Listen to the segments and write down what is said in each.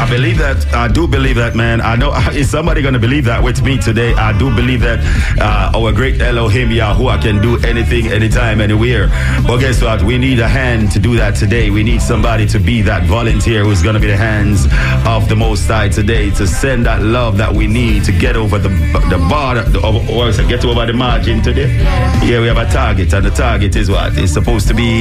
I believe that. I do believe that, man. I know, is somebody going to believe that with me today? I do believe that our great Elohim Yahuwah can do anything, anytime, anywhere. But guess what? We need a hand to do that today. We need somebody to be that volunteer who's going to be the hands of the Most High today to send that love that we need to get over the border, get over the margin today. Yeah, we have a target, and the target is what? It's supposed to be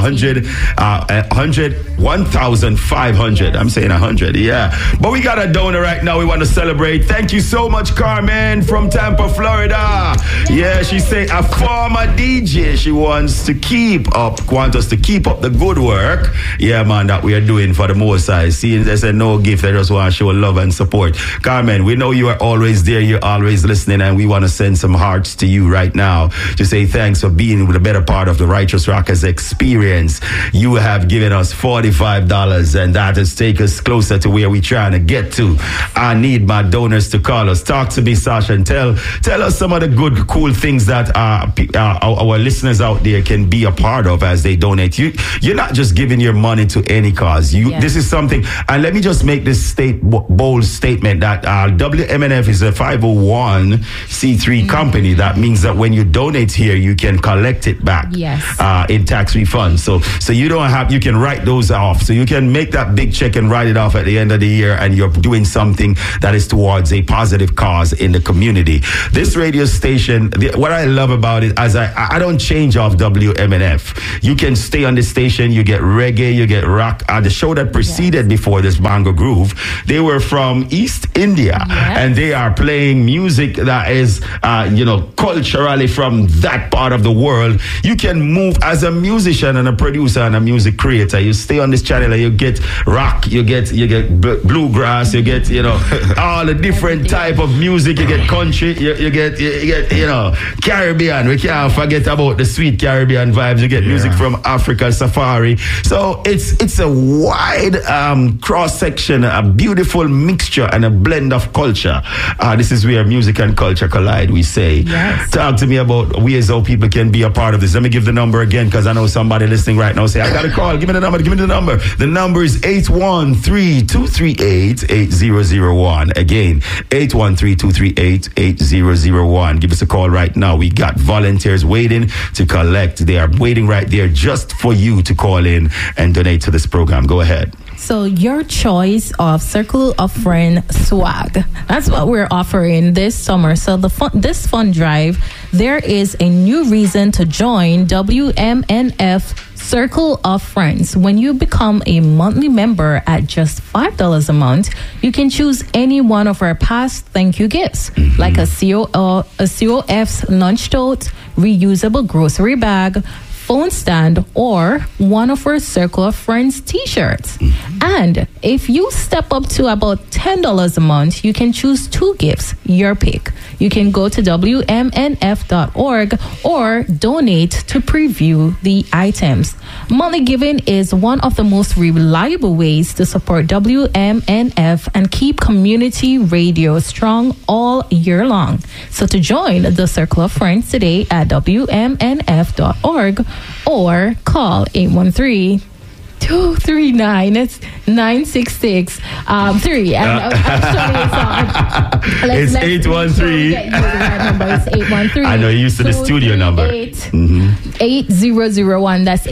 1,500. I'm saying 100, yeah. But we got a donor right now we want to celebrate. Thank you so much, Carmen from Tampa, Florida. Yeah, she say a former DJ. She wants us to keep up the good work, yeah, man, that we are doing for the Most High. Seeing there's a no gift, I just want to show love and support. Carmen, we know you are always there, you're always listening, and we want to send some hearts to you right now to say thanks for being with the better part of the Righteous Rockers experience. You have given us $45, and that has taken us closer to where we're trying to get to. I need my donors to call us. Talk to me, Sasha, and tell us some of the good, cool things that our listeners out there can be a part of as they donate. You're not just giving your money to any cause. This is something, and let me just make this bold statement that WMNF is a 501c3 company. That means that when you donate here, you can collect it back in tax refunds. So you don't have, you can write those off. So you can make that big check and write it off at the end of the year, and you're doing something that is towards a positive cause in the community. This radio station, what I love about it, as I don't change off WMNF. You can stay on the station, you get reggae, you get rock. The show that preceded before this, Bongo Groove, they were from East India, and they are playing music that is, culturally from that part of the world. You can move as a musician and a producer and a music creator. You stay on this channel and you get rock, you get bluegrass, you get all the different type of music. You get country, you get Caribbean. We can't forget about the sweet Caribbean vibes. You get music from Africa, safari. So it's a wide cross section, a beautiful mixture and a blend of culture. This is where music and culture collide, we say. Talk to me about ways how people can be a part of this. Let me give the number again, because I know somebody listening right now say, I got a call. Give me the number. The number is 813-238-8001. Again, 813-238-8001. Give us a call right now. We got volunteers waiting to collect. They are waiting right there just for you to call in and donate to this program. Go ahead. So your choice of Circle of Friends swag. That's what we're offering this summer. So this fun drive, there is a new reason to join WMNF Circle of Friends. When you become a monthly member at just $5 a month, you can choose any one of our past thank you gifts, like a COF's lunch tote, reusable grocery bag, phone stand, or one of our Circle of Friends t-shirts. And if you step up to about $10 a month, you can choose 2 gifts, your pick. You can go to WMNF.org or donate to preview the items. Monthly giving is one of the most reliable ways to support WMNF and keep community radio strong all year long. So to join the Circle of Friends today at WMNF.org or call 813-239-9663. It's 813. It's 813. I know you used to the studio number. 8001. That's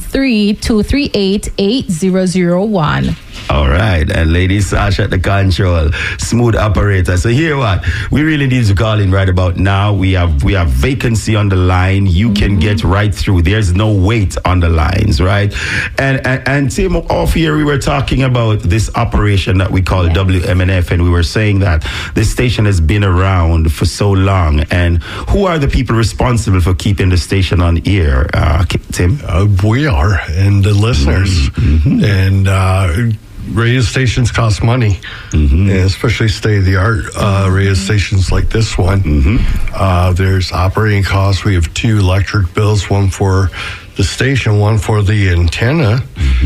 813-238-8001. All right, and Lady Sasha at the control, smooth operator. So here what we really need to call in right about now. We have vacancy on the line. You can get right through. There's no wait on the lines, right? And Tim, off here we were talking about this operation that we call WMNF, and we were saying that this station has been around for so long. And who are the people responsible for keeping the station on air, Tim? We are, and the listeners, and. Radio stations cost money, and especially state-of-the-art radio stations like this one. There's operating costs. We have 2 electric bills, one for the station, one for the antenna.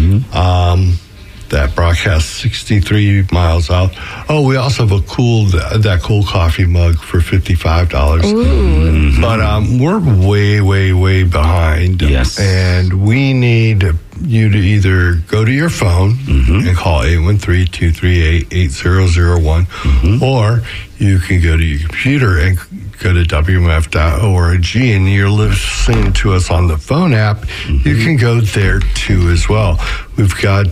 That broadcasts 63 miles out. Oh, we also have that cool coffee mug for $55. But we're way, way, way behind. Yes. And we need you to either go to your phone and call 813-238-8001, or you can go to your computer and go to WMF.org, and you're listening to us on the phone app. You can go there too as well. We've got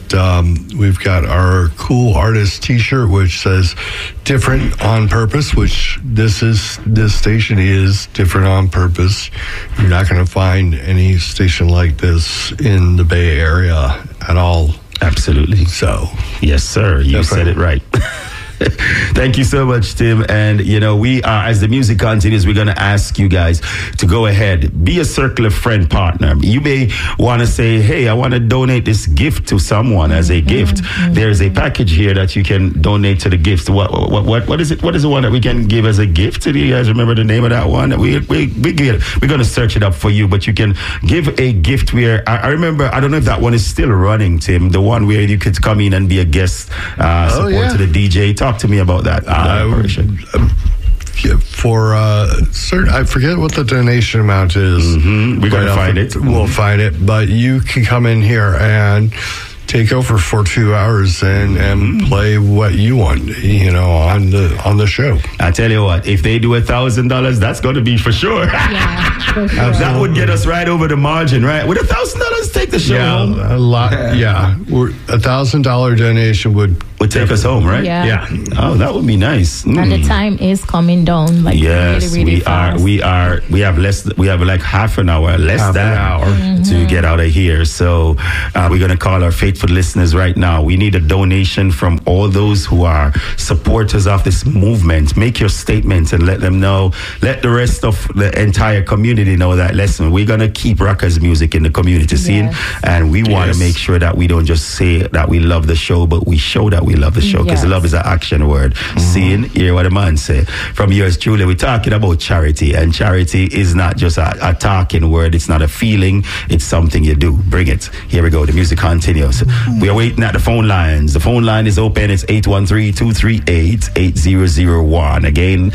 our cool artist T-shirt, which says "Different on Purpose," which this station is different on purpose. You're not going to find any station like this in the Bay Area at all. Absolutely. So, yes, sir. You said it right. Thank you so much, Tim. And, we are, as the music continues, we're going to ask you guys to go ahead, be a Circle of Friend partner. You may want to say, hey, I want to donate this gift to someone as a gift. There's a package here that you can donate to the gift. What is it? What is the one that we can give as a gift? Do you guys remember the name of that one? We're going to search it up for you, but you can give a gift where, I remember, I don't know if that one is still running, Tim, the one where you could come in and be a guest support to the DJ. Talk to me about that operation. For certain, I forget what the donation amount is. We're going to find it. We'll find it, but you can come in here and take over for 2 hours and play what you want, on the show. I tell you what, if they do $1,000, that's going to be for sure. Yeah, for sure. That would get us right over the margin, right? Would $1,000 take the show home? A lot. Yeah, $1,000 donation would take us home, right? Yeah. Oh, that would be nice. And the time is coming down. Yes, really, really fast. We have like half an hour, less than an hour to get out of here. So we're going to call our faithful listeners right now. We need a donation from all those who are supporters of this movement. Make your statement and let them know. Let the rest of the entire community know that, listen, we're going to keep rockers music in the community scene. And we want to make sure that we don't just say that we love the show, but we show that we love the show, because love is an action word. Seeing, hear what a man say. From yours truly, we're talking about charity, and charity is not just a talking word. It's not a feeling. It's something you do. Bring it. Here we go. The music continues. We are waiting at the phone lines. The phone line is open. It's 813-238-8001. Again,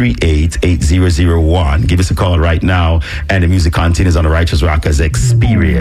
813-238-8001. Give us a call right now, and the music continues on the Righteous Rockers Experience.